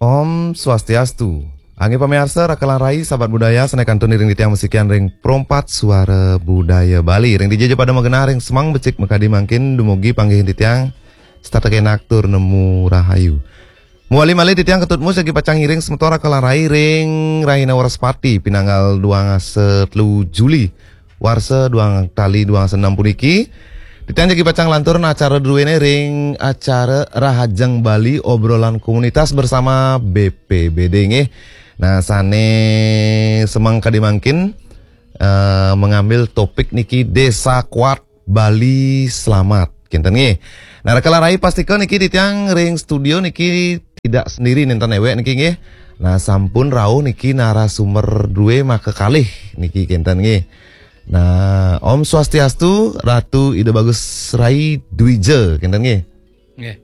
Om Swastiastu. Angge pamirsa rakalan rai sahabat budaya senekan tuni ring ditiang musikian ring perompat suara budaya Bali ring dijeje pada magena ring semang becik mekadi mangkin dumugi panggihin ditiang startake naktur nemu rahayu. Muali malih ditiang ketutmu segi pacang iring semetora rakalan rai ring Rahina Waraspati pinanggal 2 Juli warsa 2 tali 2 senam puniki. Ditiang jadi pacang lantur acara duene ring acara Rahajang Bali obrolan komunitas bersama BPBD nge. Nah sane semang kadimangkin mengambil topik niki Desa Kuat Bali Selamat kinten nge. Nah rakalan rai pastikan niki ditiang ring studio niki tidak sendiri nintan ewe niki nge. Nah sampun rauh niki narasumber due maka kalih niki kinten nge. Nah, Om Swastiastu, Ratu Ida Bagus Rai Dwije, kinten nggih. Nggih.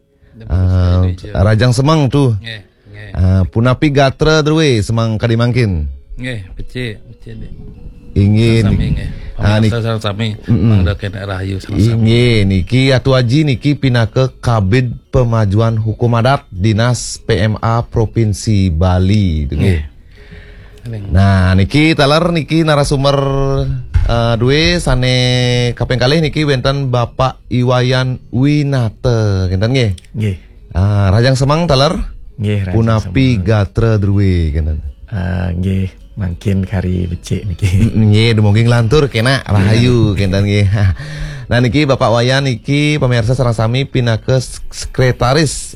Rajang Semang tuh. Nggih, nggih. Punapi Gatra drwe Semang kadimangkin. Nggih, becik deh. Ingin. Sami mangda kena rahayu sama-sama. Nggih, niki Atu Aji niki pinake Kabid Pemajuan Hukum Adat Dinas PMA Provinsi Bali, nggih. Nah, niki taler niki narasumber dua sane kapeng kalih niki wenten Bapak Iwayan Winate kinten nggih. Nggih. Rajang Semang taler? Nggih, Punapi Gatra druwe kinten. Nggih, mangkin kari becik niki. Nggih, dumugi nglantur kena rahayu kinten nggih. Nah niki Bapak Wayan niki pemirsa sareng sami pinake sekretaris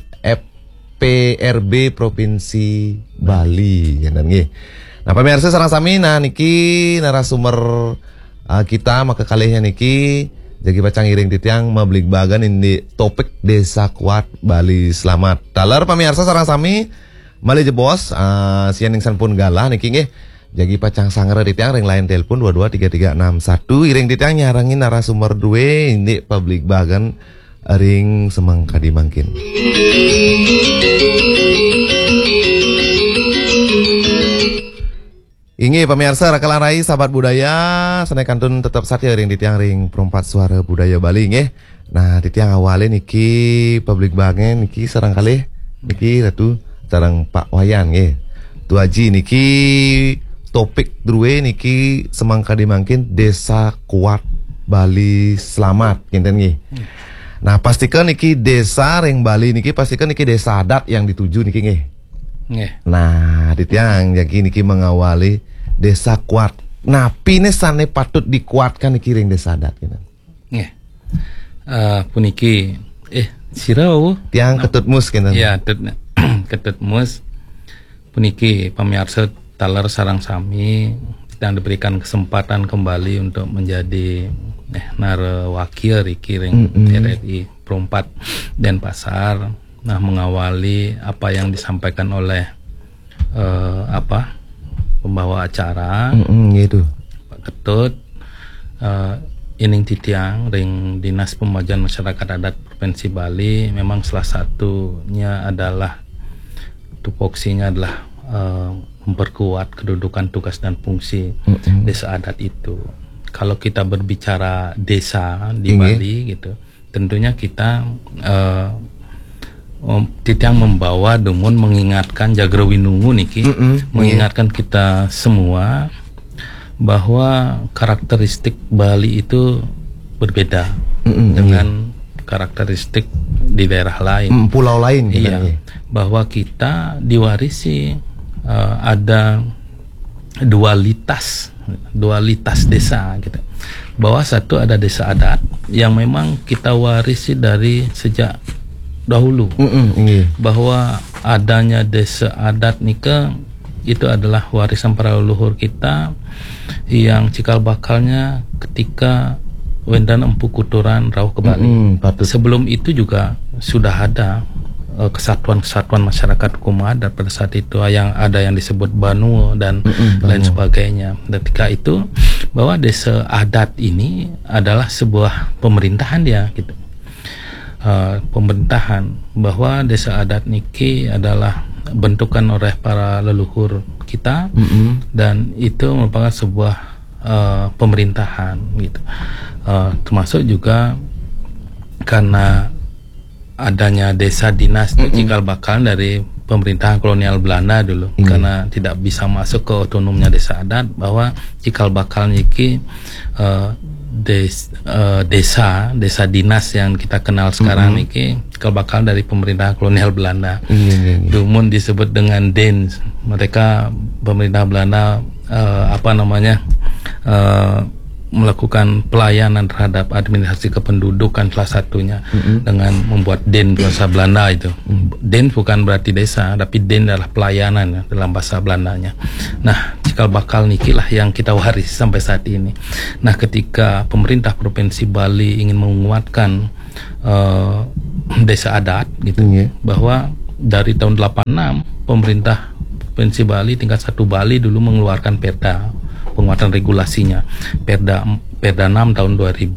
FPRB Provinsi Bali kinten nggih. Nah pemirsa sareng sami nah niki narasumber kita maka kalihnya niki jadi pacang iring titiang mablik bagan ini topik Desa Kuat Bali Selamat. Taler pemirsa sareng sami malih jebos sian ingsan pun galah niki nggih. Jadi pacang sangera titiang ring lain telepon 223361 iring titiang nyarangin narasumber dua ini publik bagan ring semang kadimangkin. Ingi pemirsa rakalan rai sahabat budaya senekan tun tetap satya ring ditiang ring perompat suara budaya Bali nggih. Nah ditiang awalnya niki publik bangen niki sarang kali niki ratu sarang Pak Wayan nggih. Tu Haji niki topik druwe niki semangka dimangkin Desa Kuat Bali Selamat kinten nggih. Nah pastikan niki desa ring Bali niki pastikan niki desa adat yang dituju niki nggih. Nah, ditiang jadi niki mengawali Desa Kuat. Nah, pine sane patut dikuatkan niki ring desa adat gitu. Nggih. Puniki sirau tiang ketutmus gitu. Ya, ketutmus. Puniki pamirsa taler sarang sami yang diberikan kesempatan kembali untuk menjadi wakil riki ring RRI Perompat Denpasar. Nah mengawali apa yang disampaikan oleh pembawa acara gitu. Pak Ketut ining titiang ring Dinas Pemajuan Masyarakat Adat Provinsi Bali memang salah satunya adalah tupoksinya adalah memperkuat kedudukan tugas dan fungsi desa adat itu. Kalau kita berbicara desa di Bali gitu tentunya kita titiang membawa demun mengingatkan Jagra Winungu niki mengingatkan kita semua bahwa karakteristik Bali itu berbeda dengan karakteristik di daerah lain, pulau lain iya, bahwa kita diwarisi ada dualitas desa gitu. Bahwa satu ada desa adat yang memang kita warisi dari sejak dahulu, bahwa adanya desa adat nika itu adalah warisan para leluhur kita yang cikal bakalnya ketika Wendan Empu Kuturan rauh ke Bali. Sebelum itu juga sudah ada kesatuan-kesatuan masyarakat hukum adat pada saat itu yang ada yang disebut Banu dan lain sebagainya. Ketika itu bahwa desa adat ini adalah sebuah pemerintahan dia gitu. Pemerintahan bahwa desa adat niki adalah bentukan oleh para leluhur kita dan itu merupakan sebuah pemerintahan gitu. Termasuk juga karena adanya desa dinas cikal bakal dari pemerintahan kolonial Belanda dulu, karena tidak bisa masuk ke otonomnya desa adat, bahwa cikal bakal niki desa dinas yang kita kenal sekarang niki cikal bakal dari pemerintahan kolonial Belanda. Dumun disebut dengan Den. Mereka pemerintah Belanda melakukan pelayanan terhadap administrasi kependudukan salah satunya dengan membuat Den bahasa Belanda itu. Den bukan berarti desa, tapi Den adalah pelayanan ya, dalam bahasa Belandanya. Nah, cikal bakal nikilah yang kita waris sampai saat ini. Nah, ketika pemerintah Provinsi Bali ingin menguatkan desa adat gitu, bahwa dari tahun 86 pemerintah Provinsi Bali tingkat 1 Bali dulu mengeluarkan perda penguatan regulasinya, Perda 6 tahun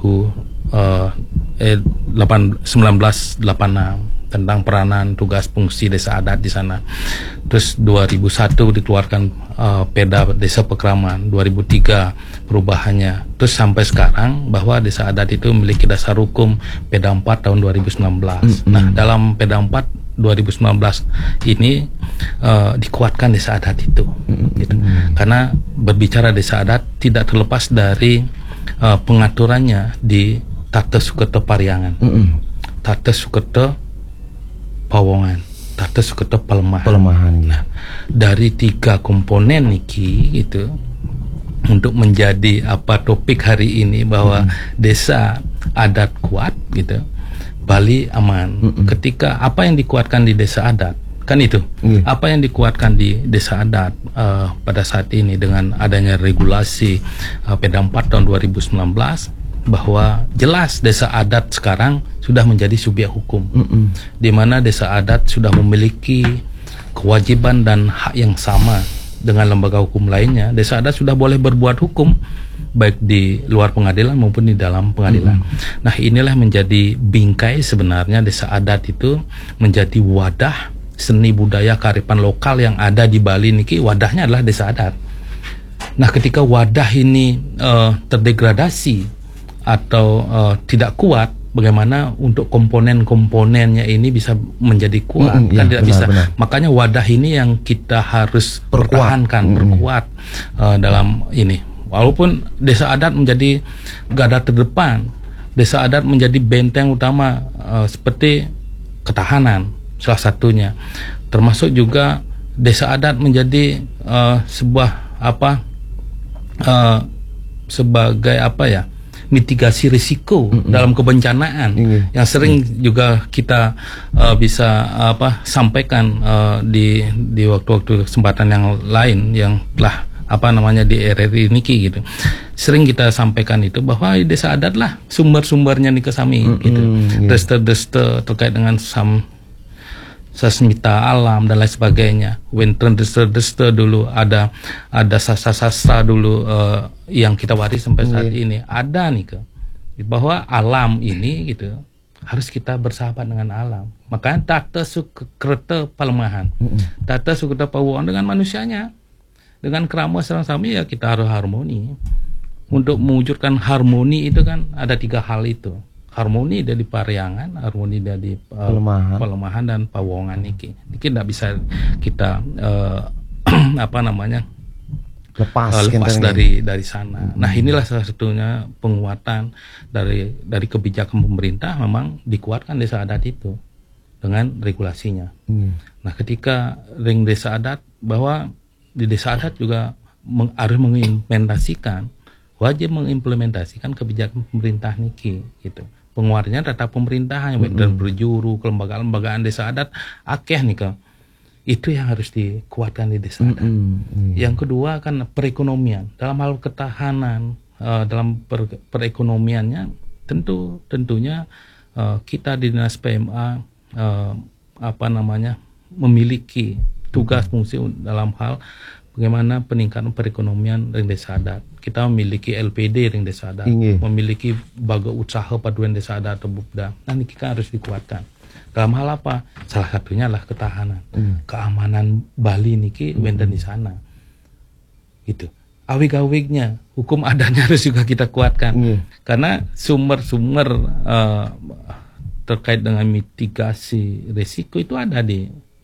1986 tentang peranan, tugas, fungsi desa adat di sana. Terus 2001 dikeluarkan Perda Desa Pekraman, 2003 perubahannya. Terus sampai sekarang bahwa desa adat itu memiliki dasar hukum Perda 4 tahun 2019. Nah, dalam Perda 4 2019 ini dikuatkan desa adat itu, gitu. Karena berbicara desa adat tidak terlepas dari pengaturannya di Tata Suketo Pariangan, Tata Suketo Pawongan, Tata Suketo Pelemahan. Nah, dari 3 komponen niki gitu untuk menjadi topik hari ini, bahwa desa adat kuat gitu, Bali aman. Ketika apa yang dikuatkan di desa adat, kan itu, apa yang dikuatkan di desa adat pada saat ini dengan adanya regulasi Perda 4 tahun 2019, bahwa jelas desa adat sekarang sudah menjadi subjek hukum, di mana desa adat sudah memiliki kewajiban dan hak yang sama dengan lembaga hukum lainnya. Desa adat sudah boleh berbuat hukum baik di luar pengadilan maupun di dalam pengadilan. Nah, inilah menjadi bingkai sebenarnya desa adat itu menjadi wadah seni budaya kearifan lokal yang ada di Bali niki. Wadahnya adalah desa adat. Nah, ketika wadah ini terdegradasi atau tidak kuat, bagaimana untuk komponen-komponennya ini bisa menjadi kuat? Kan tidak bisa. Makanya wadah ini yang kita harus pertahankan, perkuat dalam ini. Walaupun desa adat menjadi garda terdepan, desa adat menjadi benteng utama seperti ketahanan salah satunya, termasuk juga desa adat menjadi sebagai mitigasi risiko dalam kebencanaan yang sering juga kita bisa sampaikan di waktu-waktu kesempatan yang lain yang telah di RRI niki gitu. Sering kita sampaikan itu bahwa desa adat lah sumber-sumbernya nih kesami gitu. Desta-desta terkait dengan sasmita alam dan lain sebagainya. Wentren desta-desta dulu ada sastra-sastra dulu yang kita waris sampai saat ini. Ada nih bahwa alam ini gitu harus kita bersahabat dengan alam. Makanya Tata Suketo Pelemahan, Tata Suketo Pawongan dengan manusianya, dengan kerama serang-sami, ya kita harus harmoni. Untuk mewujudkan harmoni itu kan ada 3 hal itu. Harmoni dari Pariangan, harmoni dari Pelemahan dan Pawongan niki. Niki tidak bisa kita lepas dari sana. Nah, inilah salah satunya penguatan dari kebijakan pemerintah, memang dikuatkan desa adat itu dengan regulasinya. Nah, ketika ring desa adat, bahwa di desa adat juga harus wajib mengimplementasikan kebijakan pemerintah niki gitu. Penguatnya data pemerintahan dan berjuru kelembagaan-lembagaan desa adat akeh nih itu yang harus dikuatkan di desa adat. Yang kedua kan perekonomian, dalam hal ketahanan dalam perekonomiannya tentunya kita di Dinas PMA memiliki tugas fungsi dalam hal bagaimana peningkatan perekonomian ring desa adat. Kita memiliki LPD ring desa adat, memiliki baga usaha paduan desa adat atau BUPDA. Nah, ini kita harus dikuatkan. Dalam hal apa? Salah satunya adalah ketahanan, keamanan Bali niki wenten di sana. Gitu. Awig-awignya, hukum adatnya harus juga kita kuatkan. Karena sumber-sumber terkait dengan mitigasi risiko itu ada di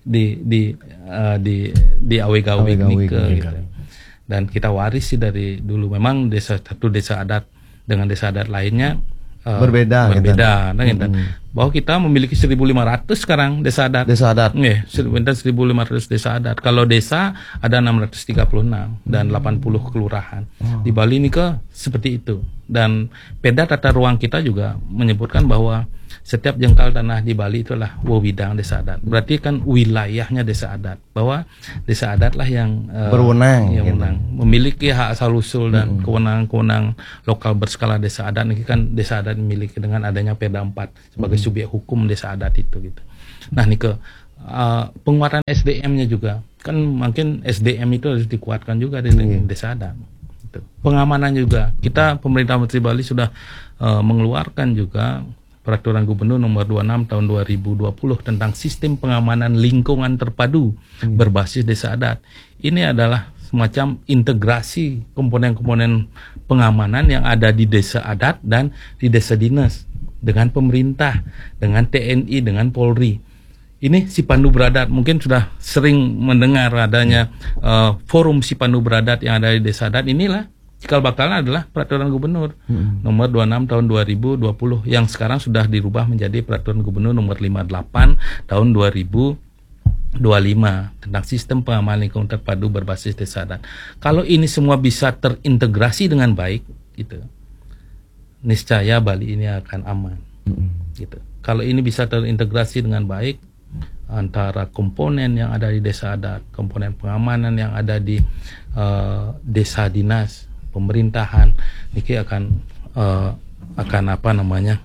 di aweg-aweg Aweg-aweg, nike gitu. Dan kita warisi dari dulu. Memang satu desa adat dengan desa adat lainnya Berbeda, Nah, gitu. Bahwa kita memiliki 1.500 sekarang desa adat. Desa adat. Nggih, 1.500 desa adat. Kalau desa ada 636 dan 80 kelurahan. Di Bali ini seperti itu. Dan Peda Tata Ruang kita juga menyebutkan bahwa setiap jengkal tanah di Bali itulah wewenang desa adat. Berarti kan wilayahnya desa adat. Bahwa desa adat lah yang berwenang, memiliki hak asal usul dan kewenangan-kewenangan lokal berskala desa adat. Ini kan desa adat dimiliki dengan adanya Perda 4 sebagai subjek hukum desa adat itu gitu. Nah, Nike, penguatan SDM-nya juga kan mungkin SDM itu harus dikuatkan juga di desa adat. Gitu. Pengamanan juga kita pemerintah Provinsi Bali sudah mengeluarkan juga Peraturan Gubernur Nomor 26 Tahun 2020 tentang Sistem Pengamanan Lingkungan Terpadu berbasis desa adat. Ini adalah semacam integrasi komponen-komponen pengamanan yang ada di desa adat dan di desa dinas dengan pemerintah, dengan TNI, dengan Polri. Ini Sipandu Beradat, mungkin sudah sering mendengar adanya forum Sipandu Beradat yang ada di desa adat. Inilah cikal bakalnya adalah Peraturan Gubernur Nomor 26 Tahun 2020 yang sekarang sudah dirubah menjadi Peraturan Gubernur Nomor 58 Tahun 2025 tentang Sistem Pengamanan Lingkungan Terpadu berbasis desa adat. Kalau ini semua bisa terintegrasi dengan baik, gitu, niscaya Bali ini akan aman. Gitu. Kalau ini bisa terintegrasi dengan baik antara komponen yang ada di desa adat, komponen pengamanan yang ada di desa dinas, pemerintahan, ini akan apa namanya?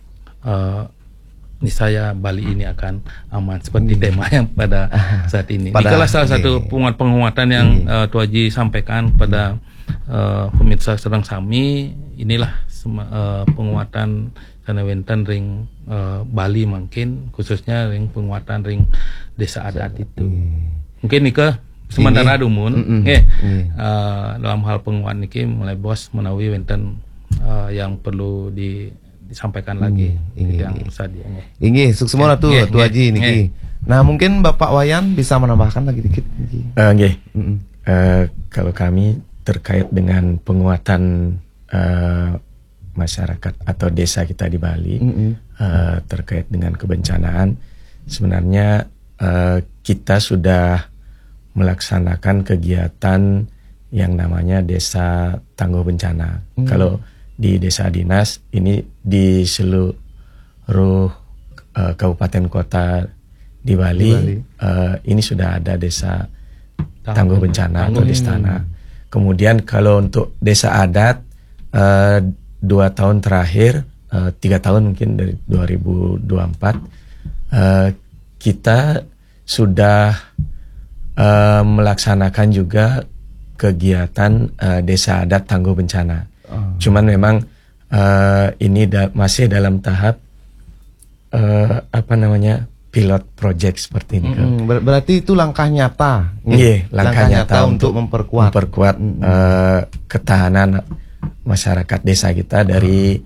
Niscaya Bali ini akan aman seperti tema yang pada saat ini. Inilah salah satu penguatan yang Tuaji sampaikan pada pemirsa Serang Sami. Inilah penguatan Sanawenten ring Bali mungkin khususnya ring penguatan ring desa adat itu. Mungkin Nika sementara dumun dalam hal penguatan niki mulai bos menawi wenten yang perlu disampaikan lagi yang sadianya. Inggih, suksemona tuh Haji niki. Nah, mungkin Bapak Wayan bisa menambahkan lagi dikit niki. Nggih. Kalau kami terkait dengan penguatan masyarakat atau desa kita di Bali terkait dengan kebencanaan, sebenarnya kita sudah melaksanakan kegiatan yang namanya Desa Tangguh Bencana. Kalau di desa dinas ini di seluruh kabupaten kota di Bali, ini sudah ada Desa Tangguh Bencana atau Destana. Kemudian kalau untuk desa adat 2 tahun terakhir, 3 tahun mungkin dari 2024 kita sudah melaksanakan juga kegiatan desa adat tangguh bencana. Cuman memang ini masih dalam tahap pilot project seperti ini. Berarti itu langkah nyata. Iya, langkah nyata untuk memperkuat ketahanan masyarakat desa kita dari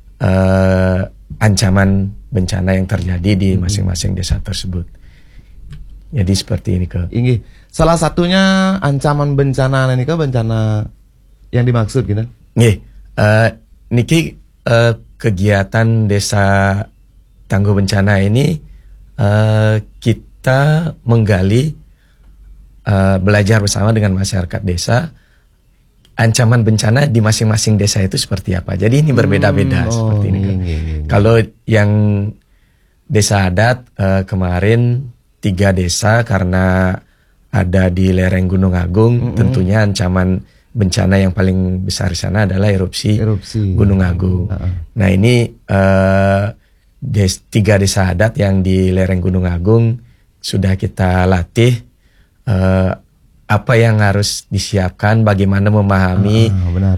ancaman bencana yang terjadi di masing-masing desa tersebut. Jadi seperti ini Inggih. Salah satunya ancaman bencana ini bencana yang dimaksud gitu. Nggih. Niki kegiatan desa tangguh bencana ini kita menggali belajar bersama dengan masyarakat desa ancaman bencana di masing-masing desa itu seperti apa. Jadi ini berbeda-beda seperti ini. Kalau yang desa adat kemarin 3 desa karena ada di lereng Gunung Agung, tentunya ancaman bencana yang paling besar di sana adalah erupsi Gunung Agung. Nah ini 3 desa adat yang di lereng Gunung Agung sudah kita latih apa yang harus disiapkan, bagaimana memahami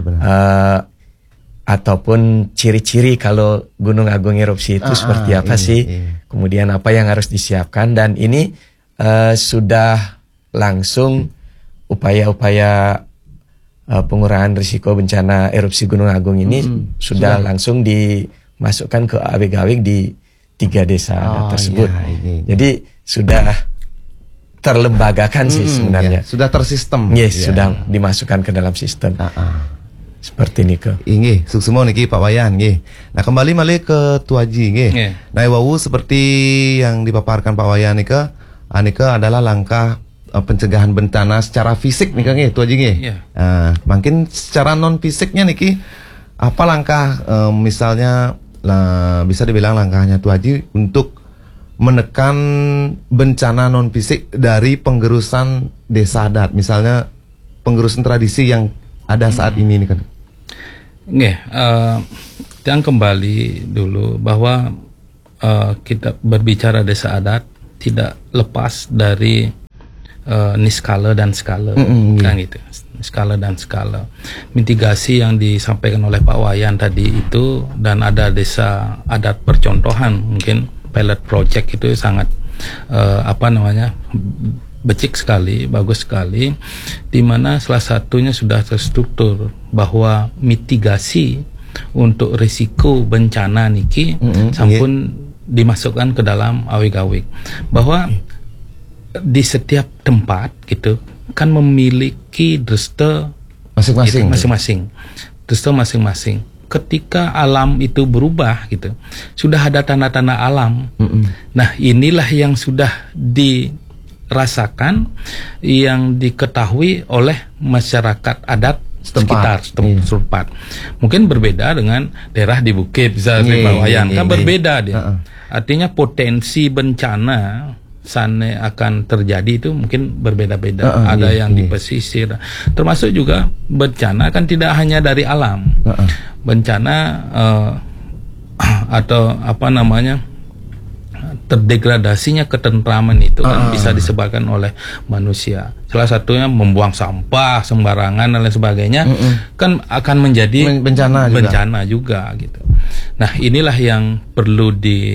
ataupun ciri-ciri kalau Gunung Agung erupsi itu seperti apa sih. Kemudian apa yang harus disiapkan, dan ini sudah langsung upaya-upaya pengurangan risiko bencana erupsi Gunung Agung ini sudah langsung dimasukkan ke aweg-aweg di 3 desa tersebut. Jadi sudah terlembagakan sih sebenarnya. Sudah tersistem. Yes, sudah dimasukkan ke dalam sistem. Seperti ini ke. Inggih, suksemo niki Pak Wayan nggih. Nah, kembali malih ke Tuaji nggih. Nah, wau seperti yang dipaparkan Pak Wayan nika, anika adalah langkah pencegahan bencana secara fisik nih Kang Tuaji nggih. Mungkin secara non fisiknya niki apa langkah misalnya bisa dibilang langkahnya Tuaji untuk menekan bencana non fisik dari penggerusan desa adat, misalnya penggerusan tradisi yang ada saat ini kan. Yang kembali dulu bahwa kita berbicara desa adat tidak lepas dari niskala dan skala, kan gitu. Skala dan skala. Mitigasi yang disampaikan oleh Pak Wayan tadi itu, dan ada desa adat percontohan, mungkin pilot project itu sangat becik sekali, bagus sekali, di mana salah satunya sudah terstruktur bahwa mitigasi untuk risiko bencana niki sampun dimasukkan ke dalam awik-awik, bahwa di setiap tempat gitu kan memiliki dresta masing-masing, dresta masing-masing. Ketika alam itu berubah gitu, sudah ada tanda-tanda alam. Nah, inilah yang sudah dirasakan, yang diketahui oleh masyarakat adat sekitar setempat. Mungkin berbeda dengan daerah di bukit, bisa Pak Wayan, kan berbeda dia. Artinya potensi bencana sana akan terjadi itu mungkin berbeda-beda. Ada yang di pesisir, termasuk juga bencana kan tidak hanya dari alam. Bencana atau terdegradasinya ketentraman itu kan bisa disebabkan oleh manusia. Salah satunya membuang sampah sembarangan dan lain sebagainya, kan akan menjadi bencana juga gitu. Nah, inilah yang perlu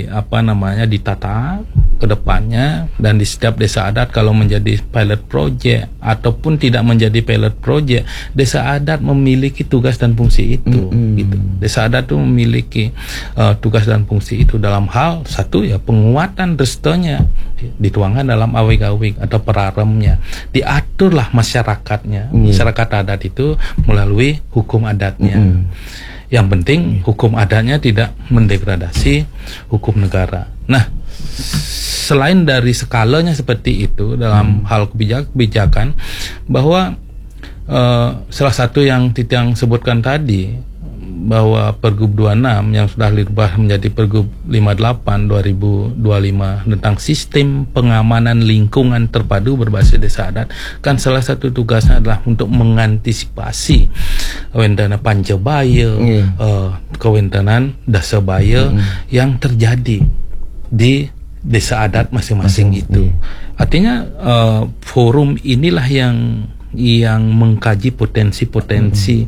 ditata ke depannya, dan di setiap desa adat kalau menjadi pilot project ataupun tidak menjadi pilot project, desa adat memiliki tugas dan fungsi itu gitu. Desa adat itu memiliki tugas dan fungsi itu dalam hal satu ya penguatan restonya dituangkan dalam awik-awik atau peraremnya, diaturlah masyarakatnya, masyarakat adat itu melalui hukum adatnya. Yang penting hukum adatnya tidak mendegradasi hukum negara. Nah, selain dari skalanya seperti itu dalam hal kebijakan, bahwa salah satu yang Titiang sebutkan tadi, bahwa Pergub 26 yang sudah dirubah menjadi Pergub 58 2025 tentang sistem pengamanan lingkungan terpadu berbasis desa adat, kan salah satu tugasnya adalah untuk mengantisipasi kewentanan pancebaya, kewentanan dasabaya yang terjadi di desa adat masing-masing itu. Artinya forum inilah yang mengkaji potensi-potensi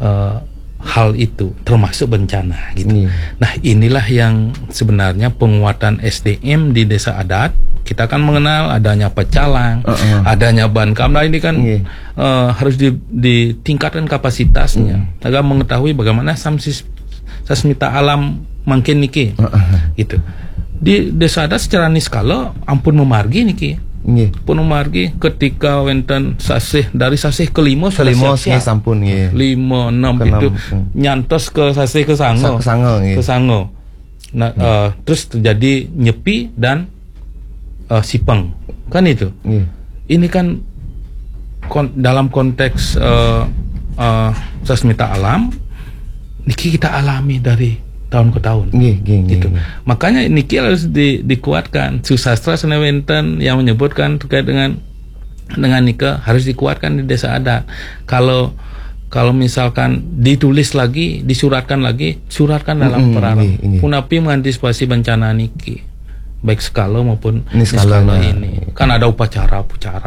hal itu, termasuk bencana gitu. Nah, inilah yang sebenarnya penguatan SDM di desa adat. Kita kan mengenal adanya pecalang, adanya Bancam. Nah, ini kan harus ditingkatkan kapasitasnya agar mengetahui bagaimana sasmita alam makin niki gitu. Di desa adat secara niskala ampun memargi niki. Pun memargi ketika wenten sasih dari sasih kelima sampun 5, 6 itu nyantos ke sasih ke sango. Nah, terus terjadi nyepi dan sipeng kan itu. Ini kan dalam konteks sasmita alam niki kita alami dari tahun ke tahun gitu. Makanya niki harus dikuatkan. Susastra senewenten yang menyebutkan terkait dengan nikah harus dikuatkan di desa adat. Kalau misalkan ditulis lagi, disuratkan lagi, suratkan dalam perarem. Punapi mengantisipasi bencana niki, baik skala maupun niskala ini. Kan ada upacara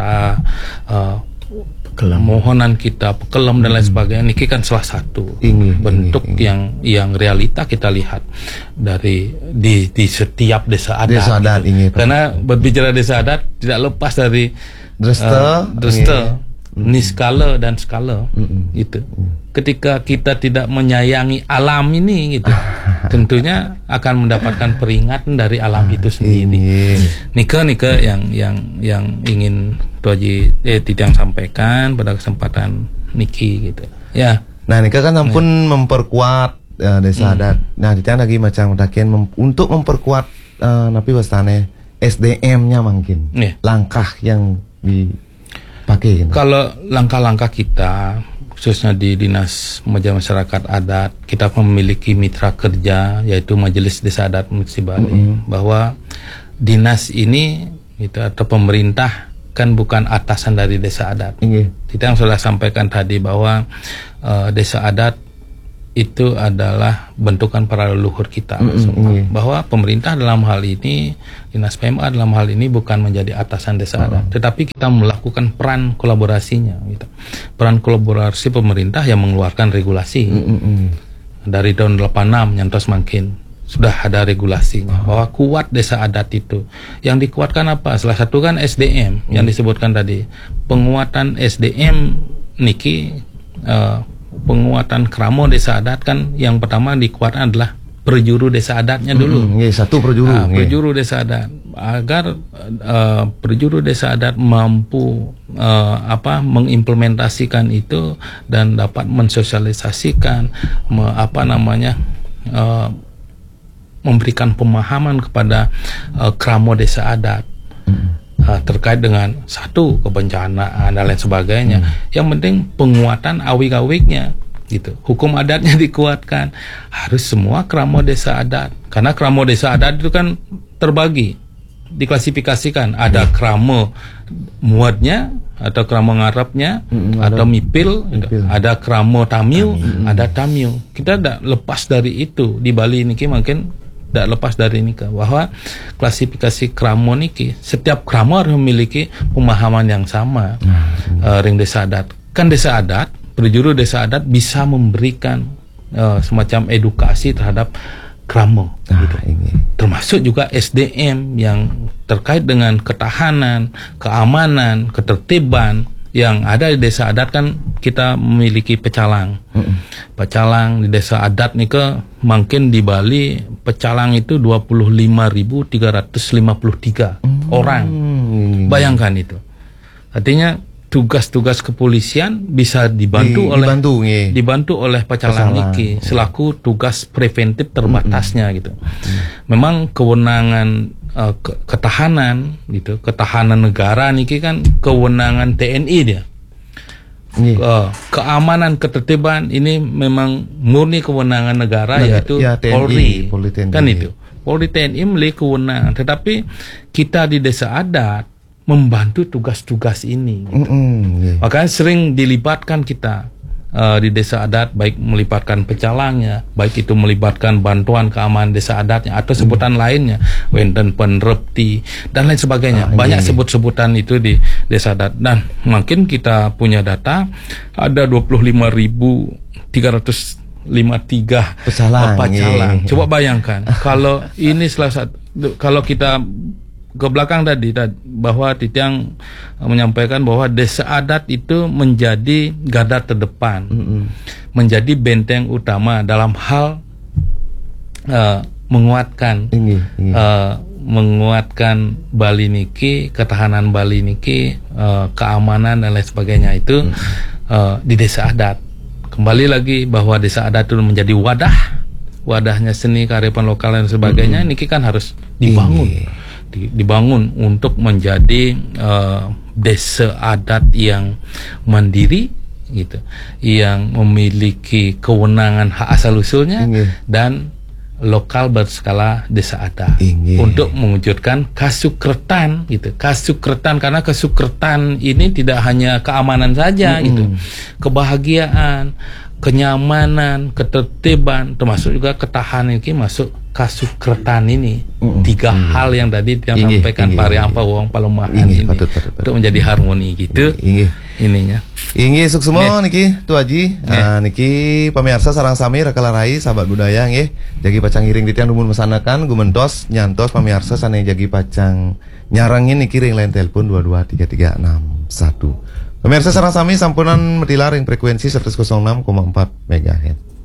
mohonan kita, pekelem dan lain sebagainya. Niki kan salah satu bentuk yang realita kita lihat dari di setiap desa adat. Karena berbicara desa adat tidak lepas dari dresta niskala dan skala itu. Ketika kita tidak menyayangi alam ini gitu, tentunya akan mendapatkan peringatan dari alam itu sendiri. Nika yang ingin Tu Haji Titiang sampaikan pada kesempatan niki gitu. Ya. Nah, Nika kan ampun memperkuat desa adat. Nah, Titiang lagi macam dakin untuk memperkuat napi wastane SDM-nya mungkin. Langkah yang dipakai. Kalau langkah-langkah kita khususnya di Dinas Pemberdayaan Masyarakat Adat, kita memiliki mitra kerja yaitu Majelis Desa Adat Provinsi Bali, bahwa dinas ini gitu, atau pemerintah kan bukan atasan dari desa adat. Kita yang sudah sampaikan tadi bahwa desa adat itu adalah bentukan para leluhur kita, bahwa pemerintah dalam hal ini, Dinas PMA dalam hal ini bukan menjadi atasan desa adat, tetapi kita melakukan peran kolaborasinya gitu. Peran kolaborasi pemerintah yang mengeluarkan regulasi dari tahun 86 nyantos makin sudah ada regulasinya bahwa kuat desa adat itu. Yang dikuatkan apa? Salah satu kan SDM yang disebutkan tadi, penguatan SDM niki. Penguatan kramo desa adat kan yang pertama dikuatkan adalah perjuru desa adatnya dulu. Satu perjuru. Perjuru desa adat, agar perjuru desa adat mampu mengimplementasikan itu dan dapat mensosialisasikan memberikan pemahaman kepada kramo desa adat. Terkait dengan satu kebencanaan dan lain sebagainya. Yang penting penguatan awik-awiknya gitu. Hukum adatnya dikuatkan. Harus semua kramo desa adat. Karena kramo desa adat itu kan terbagi, diklasifikasikan. Ada kramo muatnya atau kramo ngarapnya atau mipil. Ada kramo tamil, ada tamil. Kita tidak lepas dari itu. Di Bali ini mungkin tidak lepas dari ini bahwa klasifikasi kramo niki, setiap kramo harus memiliki pemahaman yang sama. Ring desa adat kan desa adat, perjuru desa adat bisa memberikan semacam edukasi terhadap kramo gitu. Termasuk juga SDM yang terkait dengan ketahanan, keamanan, ketertiban yang ada di desa adat. Kan kita memiliki pecalang. Pecalang di desa adat nih mungkin di Bali pecalang itu 25.353 orang. Bayangkan itu. Artinya tugas-tugas kepolisian bisa dibantu oleh pecalang niki selaku tugas preventif terbatasnya gitu. Memang kewenangan ketahanan gitu, ketahanan negara niki kan kewenangan TNI dia. Keamanan ketertiban ini memang murni kewenangan negara, yaitu TNI, Polri kan itu. Polri TNI memiliki kewenangan, tetapi kita di desa adat membantu tugas-tugas ini gitu. Makanya sering dilibatkan kita di desa adat, baik melibatkan pecalangnya, baik itu melibatkan bantuan keamanan desa adatnya atau sebutan lainnya, wenten penrepti dan lain sebagainya. Banyak sebut-sebutan itu di desa adat. Dan mungkin kita punya data ada 25.353 pecalang. Coba bayangkan kalau ini kalau kita ke belakang tadi bahwa Titiang menyampaikan bahwa desa adat itu menjadi garda terdepan, menjadi benteng utama dalam hal menguatkan Bali niki, ketahanan Bali niki, keamanan dan lain sebagainya itu di desa adat. Kembali lagi bahwa desa adat itu menjadi wadahnya seni kearifan lokal dan sebagainya. Niki kan harus dibangun untuk menjadi desa adat yang mandiri gitu, yang memiliki kewenangan hak asal usulnya dan lokal berskala desa adat untuk mewujudkan kasukretan gitu. Kasukretan karena kasukretan ini tidak hanya keamanan saja gitu, kebahagiaan, kenyamanan, ketertiban, termasuk juga ketahanan ini masuk kasukretan ini. Tiga hal yang tadi yang sampaikan Pak Riampa Wong Palemahan ini untuk menjadi harmoni gitu. Ininya. Suksemo niki Tu Haji. Niki pemirsa sarang sami rakalarai sahabat budaya nggih. Jagi pacang iring Titiang dumun mesanakan gumentos nyantos pemirsa sane jagi pacang nyarangin niki ring lain telepon 223361. Pemirsa sareng sami sampunan dilaring frekuensi 106,4 MHz.